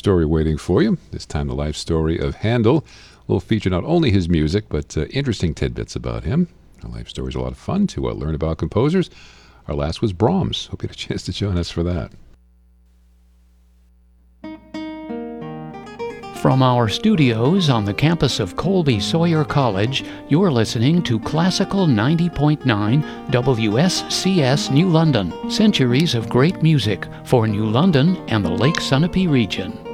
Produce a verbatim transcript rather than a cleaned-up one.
story waiting for you. This time the life story of Handel. We'll feature not only his music, but uh, interesting tidbits about him. Our life story is a lot of fun to uh, learn about composers. Our last was Brahms. Hope you had a chance to join us for that. From our studios on the campus of Colby Sawyer College, you're listening to Classical ninety point nine W S C S New London. Centuries of great music for New London and the Lake Sunapee region.